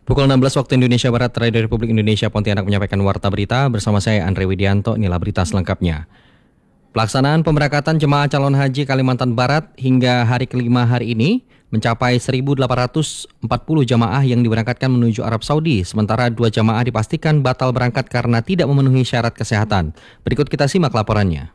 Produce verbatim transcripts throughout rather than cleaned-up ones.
Pukul enam belas waktu Indonesia Barat, Radio Republik Indonesia Pontianak menyampaikan warta berita bersama saya Andre Widianto. Inilah berita selengkapnya. Pelaksanaan pemberangkatan jemaah calon haji Kalimantan Barat hingga hari kelima hari ini mencapai seribu delapan ratus empat puluh jemaah yang diberangkatkan menuju Arab Saudi, sementara dua jemaah dipastikan batal berangkat karena tidak memenuhi syarat kesehatan. Berikut kita simak laporannya.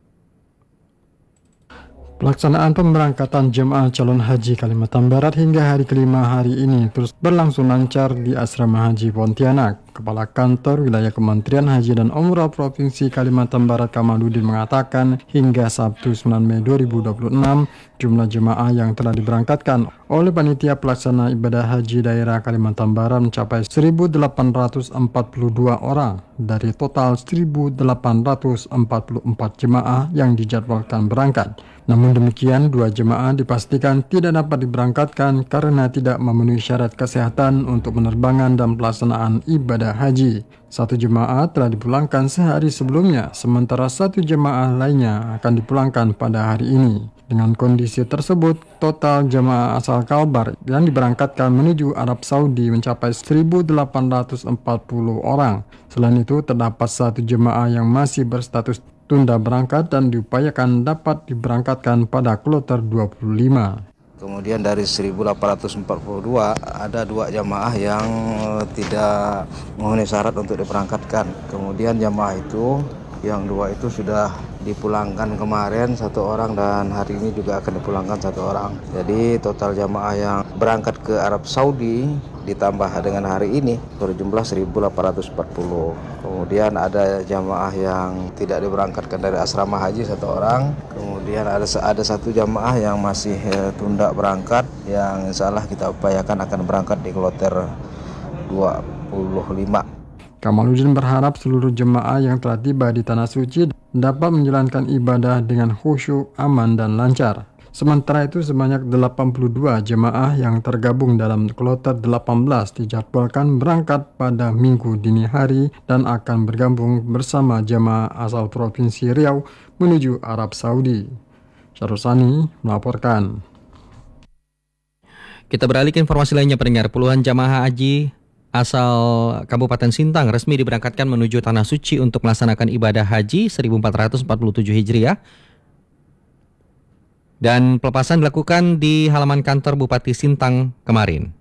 Pelaksanaan pemberangkatan jemaah calon haji Kalimantan Barat hingga hari kelima hari ini terus berlangsung lancar di Asrama Haji Pontianak. Kepala Kantor Wilayah Kementerian Haji dan Umrah Provinsi Kalimantan Barat Kamaluddin mengatakan hingga Sabtu sembilan Mei dua ribu dua puluh enam jumlah jemaah yang telah diberangkatkan oleh panitia pelaksana ibadah haji daerah Kalimantan Barat mencapai seribu delapan ratus empat puluh dua orang dari total seribu delapan ratus empat puluh empat jemaah yang dijadwalkan berangkat. Namun demikian, dua jemaah dipastikan tidak dapat diberangkatkan karena tidak memenuhi syarat kesehatan untuk penerbangan dan pelaksanaan ibadah haji. Satu jemaah telah dipulangkan sehari sebelumnya, sementara satu jemaah lainnya akan dipulangkan pada hari ini. Dengan kondisi tersebut, total jemaah asal Kalbar yang diberangkatkan menuju Arab Saudi mencapai seribu delapan ratus empat puluh orang. Selain itu, terdapat satu jemaah yang masih berstatus tunda berangkat dan diupayakan dapat diberangkatkan pada kloter dua puluh lima. Kemudian dari seribu delapan ratus empat puluh dua ada dua jamaah yang tidak memenuhi syarat untuk diberangkatkan. Kemudian jamaah itu yang dua itu sudah dipulangkan kemarin satu orang dan hari ini juga akan dipulangkan satu orang. Jadi total jamaah yang berangkat ke Arab Saudi ditambah dengan hari ini berjumlah seribu delapan ratus empat puluh. Kemudian ada jamaah yang tidak diberangkatkan dari asrama haji satu orang. Kemudian ada ada satu jamaah yang masih eh, tunda berangkat yang insya Allah kita upayakan akan berangkat di kloter dua puluh lima. Kamaluddin berharap seluruh jemaah yang telah tiba di Tanah Suci dapat menjalankan ibadah dengan khusyuk, aman, dan lancar. Sementara itu, sebanyak delapan puluh dua jemaah yang tergabung dalam kloter delapan belas dijadwalkan berangkat pada Minggu dini hari dan akan bergabung bersama jemaah asal Provinsi Riau menuju Arab Saudi. Syarusani melaporkan. Kita beralih ke informasi lainnya, pendengar. Puluhan jamaah haji asal Kabupaten Sintang resmi diberangkatkan menuju Tanah Suci untuk melaksanakan ibadah haji seribu empat ratus empat puluh tujuh Hijriah. Dan pelepasan dilakukan di halaman kantor Bupati Sintang kemarin.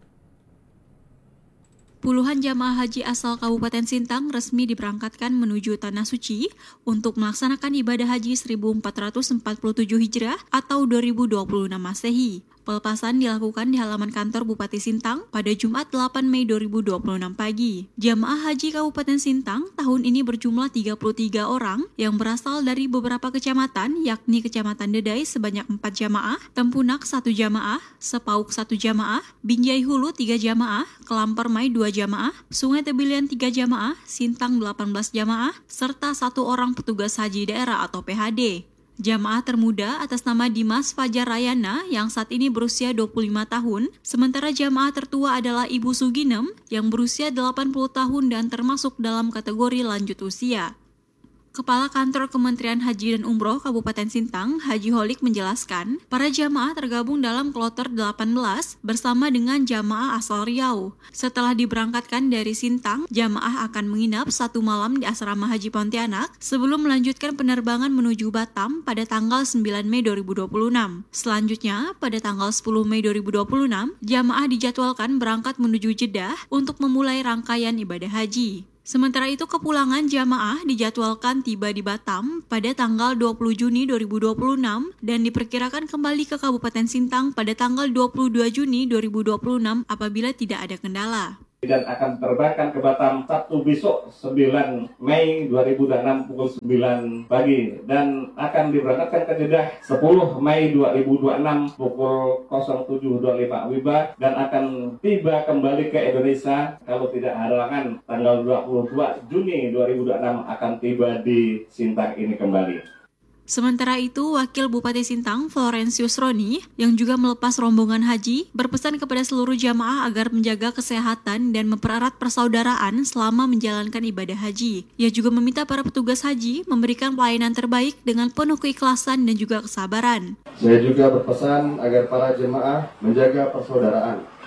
Puluhan jamaah haji asal Kabupaten Sintang resmi diberangkatkan menuju Tanah Suci untuk melaksanakan ibadah haji seribu empat ratus empat puluh tujuh Hijriah atau dua ribu dua puluh enam Masehi. Pelepasan dilakukan di halaman kantor Bupati Sintang pada Jumat delapan Mei dua ribu dua puluh enam pagi. Jamaah haji Kabupaten Sintang tahun ini berjumlah tiga puluh tiga orang yang berasal dari beberapa kecamatan, yakni Kecamatan Dedai sebanyak empat jamaah, Tempunak satu jamaah, Sepauk satu jamaah, Binjai Hulu tiga jamaah, Kelampermai dua jamaah, Sungai Tebilian tiga jamaah, Sintang delapan belas jamaah, serta satu orang petugas haji daerah atau P H D. Jamaah termuda atas nama Dimas Fajar Rayana yang saat ini berusia dua puluh lima tahun, sementara jamaah tertua adalah Ibu Suginem yang berusia delapan puluh tahun dan termasuk dalam kategori lanjut usia. Kepala Kantor Kementerian Haji dan Umroh Kabupaten Sintang, Haji Holik menjelaskan, para jamaah tergabung dalam kloter delapan belas bersama dengan jamaah asal Riau. Setelah diberangkatkan dari Sintang, jamaah akan menginap satu malam di Asrama Haji Pontianak sebelum melanjutkan penerbangan menuju Batam pada tanggal sembilan Mei dua ribu dua puluh enam. Selanjutnya, pada tanggal sepuluh Mei dua ribu dua puluh enam, jamaah dijadwalkan berangkat menuju Jeddah untuk memulai rangkaian ibadah haji. Sementara itu, kepulangan jamaah dijadwalkan tiba di Batam pada tanggal dua puluh Juni dua ribu dua puluh enam dan diperkirakan kembali ke Kabupaten Sintang pada tanggal dua puluh dua Juni dua ribu dua puluh enam apabila tidak ada kendala. Dan akan terbangkan ke Batam Sabtu besok sembilan Mei dua ribu dua puluh enam pukul sembilan pagi dan akan diberangkatkan ke Jeddah sepuluh Mei dua ribu dua puluh enam pukul nol tujuh dua puluh lima W I B A dan akan tiba kembali ke Indonesia kalau tidak halangan tanggal dua puluh dua Juni dua ribu dua puluh enam akan tiba di Sintang ini kembali. Sementara itu, Wakil Bupati Sintang, Florensius Roni, yang juga melepas rombongan haji, berpesan kepada seluruh jamaah agar menjaga kesehatan dan mempererat persaudaraan selama menjalankan ibadah haji. Ia juga meminta para petugas haji memberikan pelayanan terbaik dengan penuh keikhlasan dan juga kesabaran. Saya juga berpesan agar para jemaah menjaga persaudaraan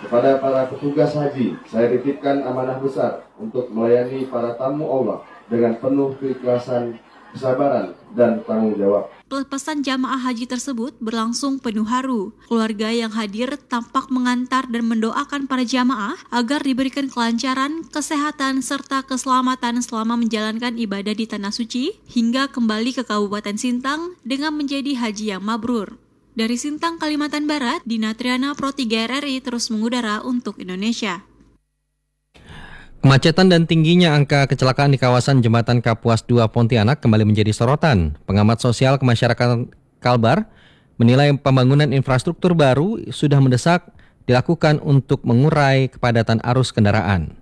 Kepada para petugas haji, saya titipkan amanah besar untuk melayani para tamu Allah dengan penuh keikhlasan, kesabaran, dan tanggung jawab. Pelepasan jamaah haji tersebut berlangsung penuh haru. Keluarga yang hadir tampak mengantar dan mendoakan para jamaah agar diberikan kelancaran, kesehatan, serta keselamatan selama menjalankan ibadah di Tanah Suci hingga kembali ke Kabupaten Sintang dengan menjadi haji yang mabrur. Dari Sintang, Kalimantan Barat, Dina Triana, Pro tiga R R I terus mengudara untuk Indonesia. Kemacetan dan tingginya angka kecelakaan di kawasan Jembatan Kapuas dua Pontianak kembali menjadi sorotan. Pengamat sosial kemasyarakatan Kalbar menilai pembangunan infrastruktur baru sudah mendesak dilakukan untuk mengurai kepadatan arus kendaraan.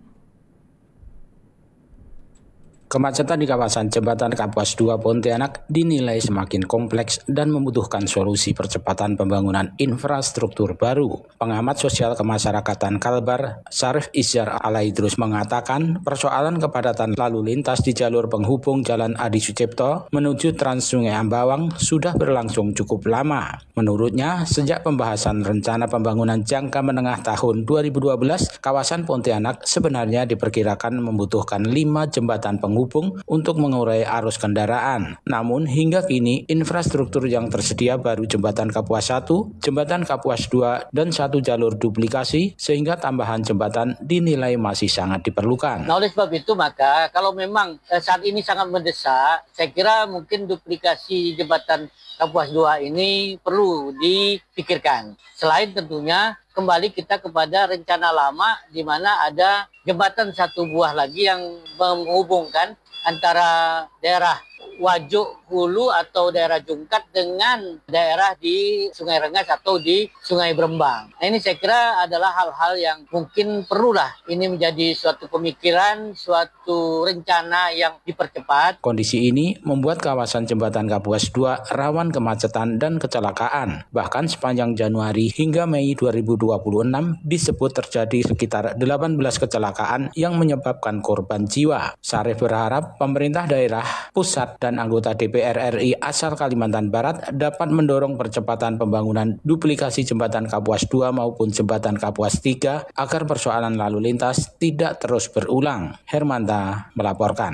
Kemacetan di kawasan Jembatan Kapuas dua Pontianak dinilai semakin kompleks dan membutuhkan solusi percepatan pembangunan infrastruktur baru. Pengamat sosial kemasyarakatan Kalbar, Syarif Isyar Alaidrus mengatakan persoalan kepadatan lalu lintas di jalur penghubung Jalan Adi Sucipto menuju Trans Sungai Ambawang sudah berlangsung cukup lama. Menurutnya, sejak pembahasan rencana pembangunan jangka menengah tahun dua ribu dua belas, kawasan Pontianak sebenarnya diperkirakan membutuhkan lima jembatan penghubung untuk mengurai arus kendaraan. Namun hingga kini infrastruktur yang tersedia baru jembatan Kapuas satu, jembatan Kapuas dua, dan satu jalur duplikasi sehingga tambahan jembatan dinilai masih sangat diperlukan. Nah, oleh sebab itu maka kalau memang eh, saat ini sangat mendesak, saya kira mungkin duplikasi jembatan Kapuas dua ini perlu dipikirkan. Selain tentunya kembali kita kepada rencana lama di mana ada jembatan satu buah lagi yang menghubungkan antara daerah Wajo Hulu atau daerah Jungkat dengan daerah di Sungai Rengas atau di Sungai Berembang. Nah, ini saya kira adalah hal-hal yang mungkin perlulah ini menjadi suatu pemikiran, suatu rencana yang dipercepat. Kondisi ini membuat kawasan Jembatan Kapuas dua rawan kemacetan dan kecelakaan. Bahkan sepanjang Januari hingga Mei dua ribu dua puluh enam disebut terjadi sekitar delapan belas kecelakaan yang menyebabkan korban jiwa. Syarif berharap pemerintah daerah, pusat, dan anggota D P R R I asal Kalimantan Barat dapat mendorong percepatan pembangunan duplikasi Jembatan Kapuas dua maupun Jembatan Kapuas tiga agar persoalan lalu lintas tidak terus berulang. Hermanta melaporkan.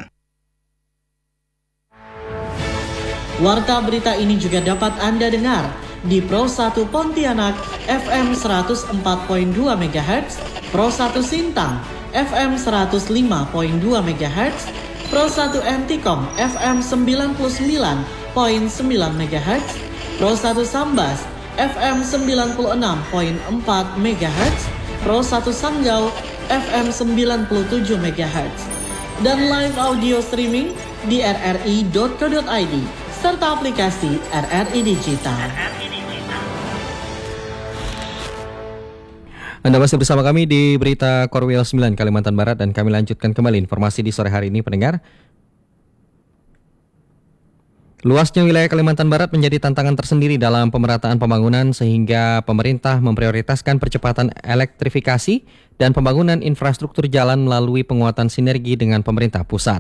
Warta berita ini juga dapat Anda dengar di Pro satu Pontianak F M seratus empat koma dua megahertz, Pro satu Sintang F M seratus lima koma dua megahertz, Pro satu Antikom F M sembilan puluh sembilan koma sembilan megahertz, Pro satu Sambas F M sembilan puluh enam koma empat megahertz, Pro satu Sanggau F M sembilan puluh tujuh megahertz, dan live audio streaming di r r i dot co dot i d serta aplikasi R R I Digital. Anda masih bersama kami di Berita Korwil sembilan Kalimantan Barat dan kami lanjutkan kembali informasi di sore hari ini, pendengar. Luasnya wilayah Kalimantan Barat menjadi tantangan tersendiri dalam pemerataan pembangunan sehingga pemerintah memprioritaskan percepatan elektrifikasi dan pembangunan infrastruktur jalan melalui penguatan sinergi dengan pemerintah pusat.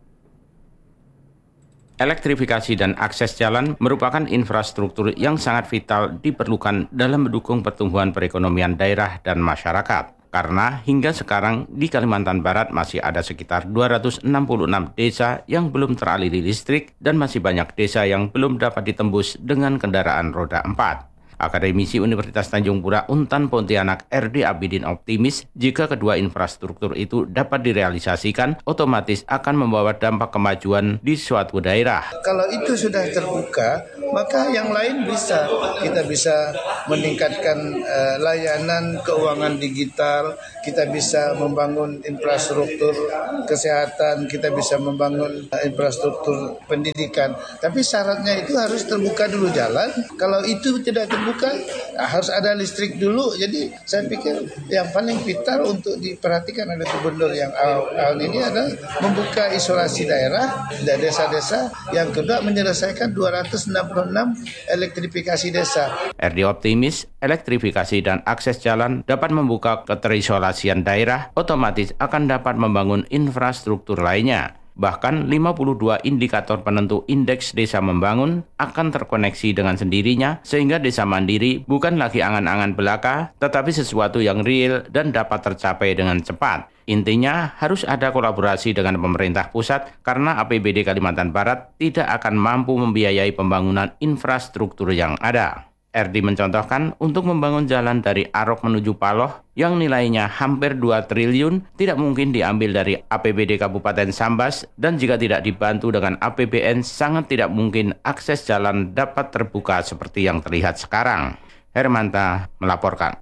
Elektrifikasi dan akses jalan merupakan infrastruktur yang sangat vital diperlukan dalam mendukung pertumbuhan perekonomian daerah dan masyarakat. Karena hingga sekarang di Kalimantan Barat masih ada sekitar dua ratus enam puluh enam desa yang belum teraliri listrik dan masih banyak desa yang belum dapat ditembus dengan kendaraan roda empat. Akademisi Universitas Tanjung Pura Untan Pontianak R D Abidin optimis jika kedua infrastruktur itu dapat direalisasikan, otomatis akan membawa dampak kemajuan di suatu daerah. Kalau itu sudah terbuka, maka yang lain bisa. Kita bisa meningkatkan uh, layanan keuangan digital, kita bisa membangun infrastruktur kesehatan, kita bisa membangun uh, infrastruktur pendidikan. Tapi syaratnya itu harus terbuka dulu jalan. Kalau itu tidak terbuka, harus ada listrik dulu. Jadi saya pikir yang paling vital untuk diperhatikan oleh gubernur yang tahun ini adalah membuka isolasi daerah dan desa-desa. Yang kedua, menyelesaikan dua ratus enam puluh enam elektrifikasi desa. R D optimis elektrifikasi dan akses jalan dapat membuka keterisolasian daerah, otomatis akan dapat membangun infrastruktur lainnya. Bahkan lima puluh dua indikator penentu indeks desa membangun akan terkoneksi dengan sendirinya sehingga desa mandiri bukan lagi angan-angan belaka tetapi sesuatu yang real dan dapat tercapai dengan cepat. Intinya harus ada kolaborasi dengan pemerintah pusat karena A P B D Kalimantan Barat tidak akan mampu membiayai pembangunan infrastruktur yang ada. R D mencontohkan untuk membangun jalan dari Arok menuju Paloh yang nilainya hampir dua triliun tidak mungkin diambil dari A P B D Kabupaten Sambas dan jika tidak dibantu dengan A P B N sangat tidak mungkin akses jalan dapat terbuka seperti yang terlihat sekarang. Hermanta melaporkan.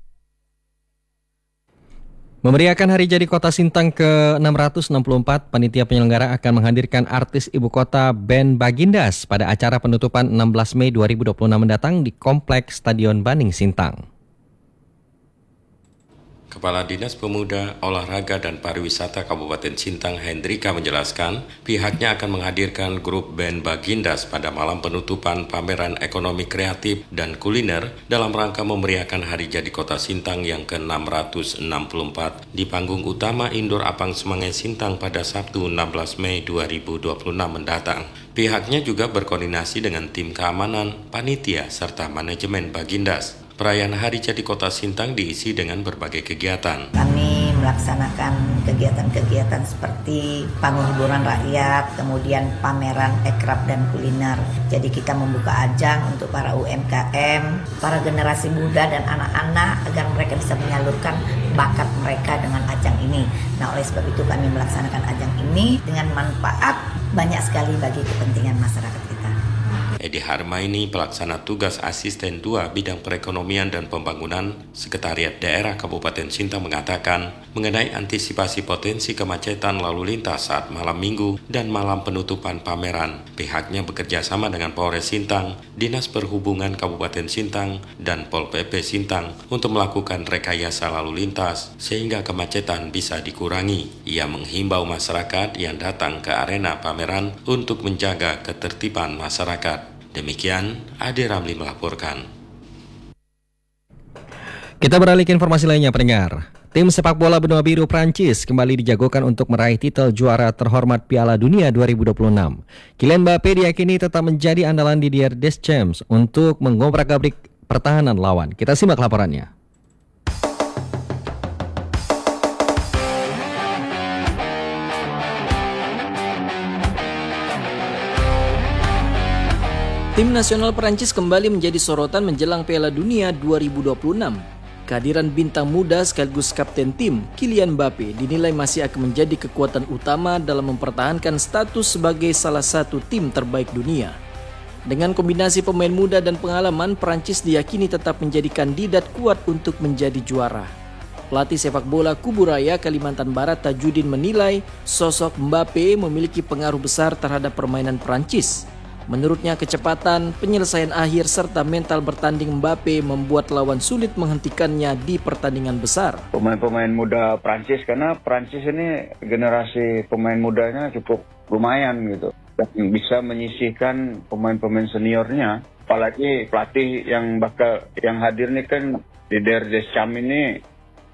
Memeriahkan Hari Jadi Kota Sintang ke enam ratus enam puluh empat, panitia penyelenggara akan menghadirkan artis ibu kota band Bagindas pada acara penutupan enam belas Mei dua ribu dua puluh enam mendatang di Kompleks Stadion Baning Sintang. Kepala Dinas Pemuda, Olahraga dan Pariwisata Kabupaten Sintang Hendrika menjelaskan pihaknya akan menghadirkan grup band Bagindas pada malam penutupan pameran ekonomi kreatif dan kuliner dalam rangka memeriahkan Hari Jadi Kota Sintang yang ke enam ratus enam puluh empat di panggung utama Indoor Apang Semanggi Sintang pada Sabtu enam belas Mei dua ribu dua puluh enam mendatang. Pihaknya juga berkoordinasi dengan tim keamanan, panitia, serta manajemen Bagindas. Perayaan Hari Jadi Kota Sintang diisi dengan berbagai kegiatan. Kami melaksanakan kegiatan-kegiatan seperti panggung hiburan rakyat, kemudian pameran ekrab dan kuliner. Jadi kita membuka ajang untuk para U M K M, para generasi muda dan anak-anak agar mereka bisa menyalurkan bakat mereka dengan ajang ini. Nah, oleh sebab itu kami melaksanakan ajang ini dengan manfaat banyak sekali bagi kepentingan masyarakat kita. Edi Harmaini, pelaksana tugas asisten dua bidang perekonomian dan pembangunan Sekretariat Daerah Kabupaten Sintang mengatakan mengenai antisipasi potensi kemacetan lalu lintas saat malam minggu dan malam penutupan pameran. Pihaknya bekerja sama dengan Polres Sintang, Dinas Perhubungan Kabupaten Sintang, dan Pol P P Sintang untuk melakukan rekayasa lalu lintas sehingga kemacetan bisa dikurangi. Ia menghimbau masyarakat yang datang ke arena pameran untuk menjaga ketertiban masyarakat. Demikian, Ade Ramli melaporkan. Kita beralih ke informasi lainnya, pendengar. Tim sepak bola benua biru Prancis kembali dijagokan untuk meraih titel juara terhormat Piala Dunia dua ribu dua puluh enam. Kylian Mbappe diyakini tetap menjadi andalan Didier Deschamps untuk mengobrak-abrik pertahanan lawan. Kita simak laporannya. Tim nasional Perancis kembali menjadi sorotan menjelang Piala Dunia dua ribu dua puluh enam. Kehadiran bintang muda sekaligus kapten tim, Kylian Mbappe, dinilai masih akan menjadi kekuatan utama dalam mempertahankan status sebagai salah satu tim terbaik dunia. Dengan kombinasi pemain muda dan pengalaman, Perancis diyakini tetap menjadi kandidat kuat untuk menjadi juara. Pelatih sepak bola Kuburaya Kalimantan Barat Tajudin menilai sosok Mbappe memiliki pengaruh besar terhadap permainan Perancis. Menurutnya kecepatan, penyelesaian akhir serta mental bertanding Mbappe membuat lawan sulit menghentikannya di pertandingan besar. Pemain-pemain muda Prancis, karena Prancis ini generasi pemain mudanya cukup lumayan gitu. Dan bisa menyisihkan pemain-pemain seniornya. Apalagi pelatih yang bakal yang hadir ini kan Didier Deschamps ini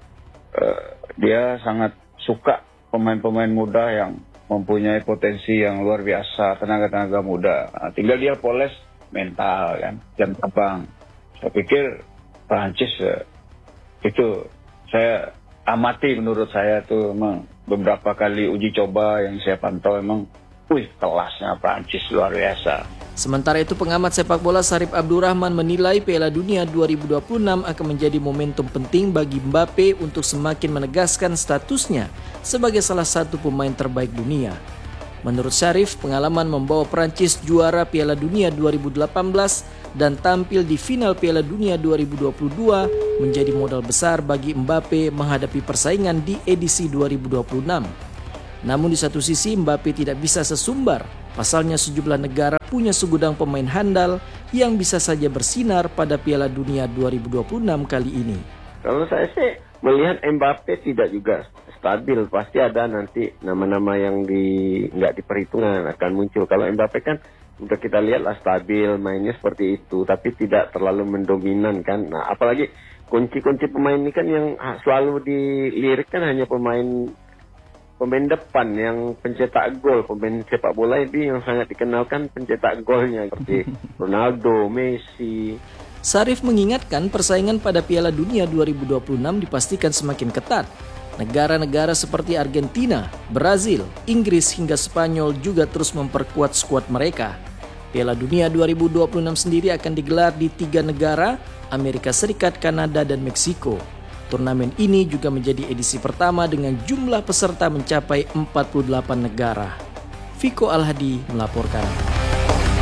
uh, dia sangat suka pemain-pemain muda yang mempunyai potensi yang luar biasa, tenaga-tenaga muda. Nah, tinggal dia poles mental kan, jam terbang. Saya pikir Prancis eh, itu saya amati, menurut saya tuh memang beberapa kali uji coba yang saya pantau emang, wih kelasnya Prancis luar biasa. Sementara itu pengamat sepak bola Sarip Abdurrahman menilai Piala Dunia dua ribu dua puluh enam akan menjadi momentum penting bagi Mbappe untuk semakin menegaskan statusnya sebagai salah satu pemain terbaik dunia. Menurut Sarif, pengalaman membawa Prancis juara Piala Dunia dua ribu delapan belas dan tampil di final Piala Dunia dua ribu dua puluh dua menjadi modal besar bagi Mbappe menghadapi persaingan di edisi dua ribu dua puluh enam. Namun di satu sisi Mbappe tidak bisa sesumbar. Pasalnya sejumlah negara punya segudang pemain handal yang bisa saja bersinar pada Piala Dunia dua ribu dua puluh enam kali ini. Kalau saya sih melihat Mbappe tidak juga stabil, pasti ada nanti nama-nama yang di nggak diperhitungan akan muncul. Kalau Mbappe kan udah kita lihat lah stabil, mainnya seperti itu, tapi tidak terlalu mendominan kan. Nah apalagi kunci-kunci pemain ini kan yang selalu dilirik kan hanya pemain pemain depan yang pencetak gol, pemain sepak bola ini yang sangat dikenalkan pencetak golnya seperti Ronaldo, Messi. Sarif mengingatkan persaingan pada Piala Dunia dua ribu dua puluh enam dipastikan semakin ketat. Negara-negara seperti Argentina, Brazil, Inggris hingga Spanyol juga terus memperkuat skuad mereka. Piala Dunia dua ribu dua puluh enam sendiri akan digelar di tiga negara, Amerika Serikat, Kanada, dan Meksiko. Turnamen ini juga menjadi edisi pertama dengan jumlah peserta mencapai empat puluh delapan negara. Viko Alhadi melaporkan.